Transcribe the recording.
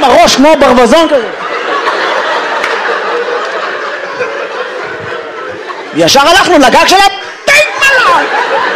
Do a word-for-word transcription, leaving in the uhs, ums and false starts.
בראש כמו ברווזון כזה. ישר הלכנו לגג של הבית מלון.